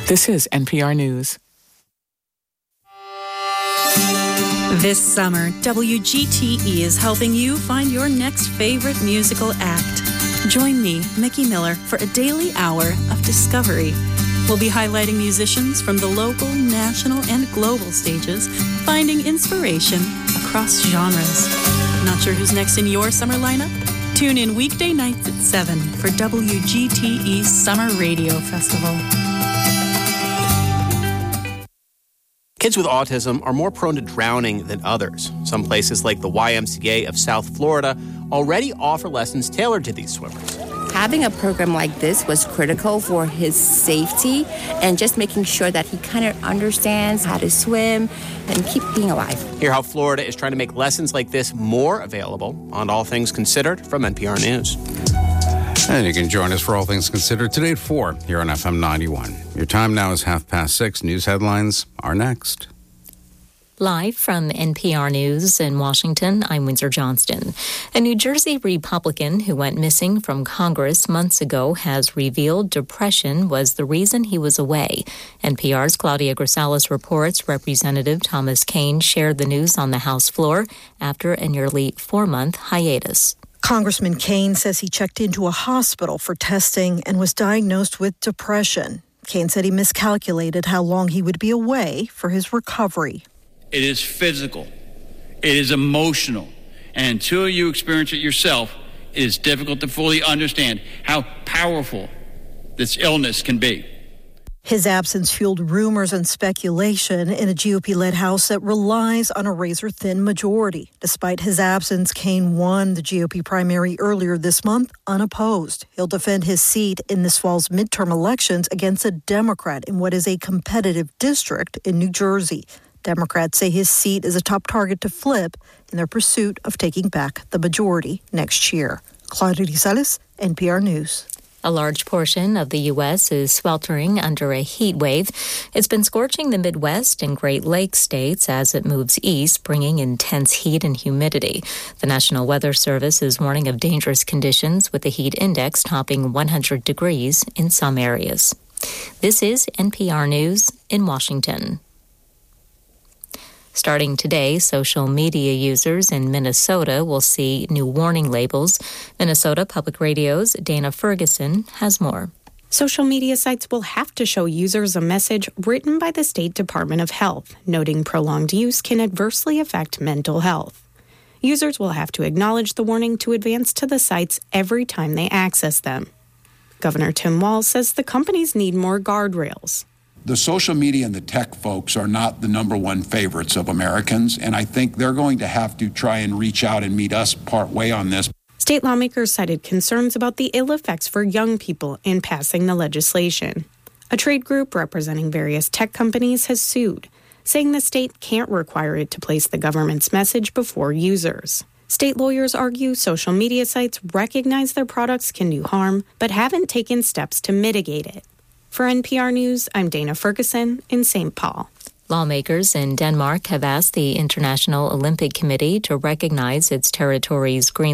This is NPR News. This summer, WGTE is helping you find your next favorite musical act. Join me, Mickey Miller, for a daily hour of discovery. We'll be highlighting musicians from the local, national, and global stages, finding inspiration across genres. Not sure who's next in your summer lineup? Tune in weekday nights at 7 for WGTE's Summer Radio Festival. Kids with autism are more prone to drowning than others. Some places like the YMCA of South Florida already offer lessons tailored to these swimmers. Having a program like this was critical for his safety and just making sure that he kind of understands how to swim and keep being alive. Hear how Florida is trying to make lessons like this more available on All Things Considered from NPR News. And you can join us for All Things Considered today at 4 here on FM 91. Your time now is 6:30. News headlines are next. Live from NPR News in Washington, I'm Windsor Johnston. A New Jersey Republican who went missing from Congress months ago has revealed depression was the reason he was away. NPR's Claudia Grisales reports Representative Thomas Kean shared the news on the House floor after a nearly 4-month hiatus. Congressman Kean says he checked into a hospital for testing and was diagnosed with depression. Kean said he miscalculated how long he would be away for his recovery. It is physical. It is emotional. And until you experience it yourself, it is difficult to fully understand how powerful this illness can be. His absence fueled rumors and speculation in a GOP-led House that relies on a razor-thin majority. Despite his absence, Kean won the GOP primary earlier this month unopposed. He'll defend his seat in this fall's midterm elections against a Democrat in what is a competitive district in New Jersey. Democrats say his seat is a top target to flip in their pursuit of taking back the majority next year. Claudia Grisales, NPR News. A large portion of the U.S. is sweltering under a heat wave. It's been scorching the Midwest and Great Lakes states as it moves east, bringing intense heat and humidity. The National Weather Service is warning of dangerous conditions with the heat index topping 100 degrees in some areas. This is NPR News in Washington. Starting today, social media users in Minnesota will see new warning labels. Minnesota Public Radio's Dana Ferguson has more. Social media sites will have to show users a message written by the State Department of Health, noting prolonged use can adversely affect mental health. Users will have to acknowledge the warning to advance to the sites every time they access them. Governor Tim Walz says the companies need more guardrails. The social media and the tech folks are not the number one favorites of Americans, and I think they're going to have to try and reach out and meet us part way on this. State lawmakers cited concerns about the ill effects for young people in passing the legislation. A trade group representing various tech companies has sued, saying the state can't require it to place the government's message before users. State lawyers argue social media sites recognize their products can do harm, but haven't taken steps to mitigate it. For NPR News, I'm Dana Ferguson in St. Paul. Lawmakers in Denmark have asked the International Olympic Committee to recognize its territory's green